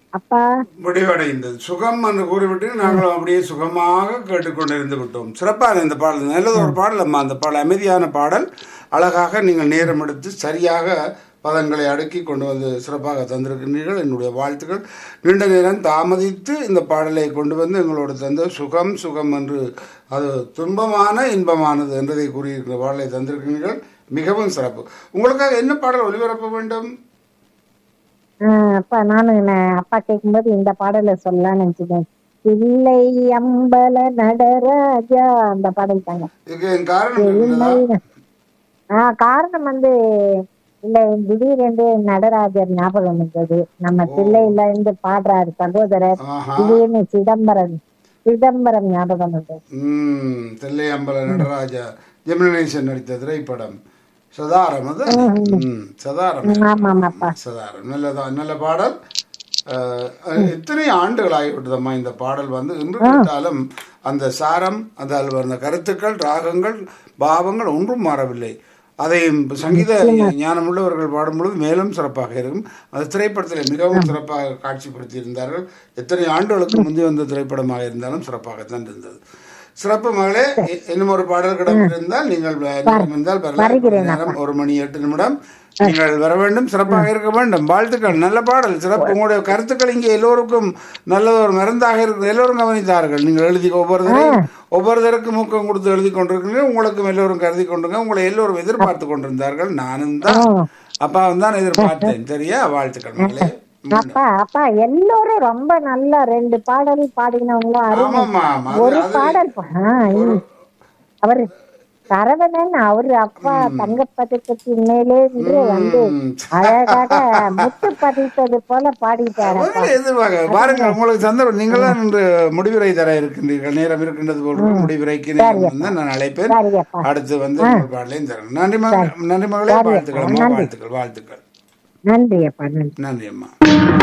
அப்பா முடிவடைந்தது. சுகம் என்று கூறிவிட்டு நாங்களும் அப்படியே சுகமாக கேட்டுக்கொண்டிருந்து விட்டோம். சிறப்பான இந்த பாடல், நல்லது ஒரு பாடல் அம்மா. அந்த பாடல் அமைதியான பாடல், அழகாக நீங்கள் நேரம் எடுத்து சரியாக பதங்களை அடுக்கி கொண்டு வந்து சிறப்பாக தந்திருக்கின்றீர்கள். என்னுடைய வாழ்த்துக்கள். நீண்ட நேரம் தாமதித்து இந்த பாடலை கொண்டு வந்து எங்களோடு தந்த சுகம் சுகம் என்று அது துன்பமான இன்பமானது என்றதை கூறியிருக்கிற பாடலை தந்திருக்கிறீர்கள். மிகவும் சிறப்பு. உங்களுக்காக என்ன பாடல் ஒளிபரப்ப வேண்டும்? அப்பா அப்பா கேட்கும்போது இந்த பாடலை சொல்லலாம்னு நினைச்சுட்டேன். இல்லை அம்பல நடராஜா அந்த பாடல் தாங்க. இதுக்கு என் காரணம் இருக்கிறதா? காரணம் இல்ல திடீரென்று நடராஜர் ஞாபகம் வந்தது. நம்ம பிள்ளையில இருந்து பாடுறாரு சகோதரர், ஆஹா. திடீர்னு சிதம்பரம் ஞாபகம் வந்தது. தில்லை அம்பல நடராஜா ஜெமினேசன் நடித்த திரைப்படம் சதாரம். அது சதாரம். ஆமாமாப்பா. சதாரம் நல்லதான், நல்ல பாடல். எத்தனை ஆண்டுகள் ஆகிவிட்டதம்மா இந்த பாடல் வந்து. இன்று கேட்டாலும் அந்த சாரம், அந்த கருத்துக்கள், ராகங்கள், பாவங்கள் ஒன்றும் மாறவில்லை. அதை சங்கீத ஞானம் உள்ளவர்கள் பாடும்பொழுது மேலும் சிறப்பாக இருக்கும். அந்த திரைப்படத்தில் மிகவும் சிறப்பாக காட்சிப்படுத்தி இருந்தார்கள். எத்தனை ஆண்டுகளுக்கு முந்தைய வந்த திரைப்படமாக இருந்தாலும் சிறப்பாகத்தான் இருந்தது. சிறப்பு மகளே. இன்னும் ஒரு பாடல் கிடைத்திருந்தால் நீங்கள் இருந்தால் நேரம் 1:08 நீங்கள் வர வேண்டும். சிறப்பாக இருக்க வேண்டும். வாழ்த்துக்கள். நல்ல பாடல், சிறப்பு. உங்களுடைய கருத்துக்கள் இங்கே எல்லோருக்கும் நல்ல ஒரு மருந்தாக இருக்கு. எல்லோரும் கவனித்தார்கள். நீங்கள் எழுதி ஒவ்வொருத்தருக்கும் ஊக்கம் கொடுத்து எழுதி கொண்டிருக்கிறீர்கள். உங்களுக்கும் எல்லோரும் கருதி கொண்டிருங்க. உங்களை எல்லோரும் எதிர்பார்த்து கொண்டிருந்தார்கள். நானும் தான் அப்பாவும் தான் எதிர்பார்த்தேன். சரியா? வாழ்த்துக்கள் மகளே. அப்பா எல்லோரும் ரொம்ப நல்ல 2 பாடல் பாடினவங்களும் ஒரு பாடல் அவரு சரவணன் அவரு அப்பா தங்கப்பதக்கத்தின் மேலே அழகாக முத்து பதித்தது போல பாடிட்டாரு. பாருங்க, உங்களுக்கு சந்தர்ப்பம் நீங்களாம் இன்று முடிவுரை தர இருக்கின்றீர்கள். நேரம் இருக்கின்றது போல முடிவுரைக்கு நான் அழைப்பேன். அடுத்து வந்து பாடலையும் தரேன். நன்றி மகளே. வாழ்த்துக்கள். நன்றி அப்பா. நன்றி அம்மா.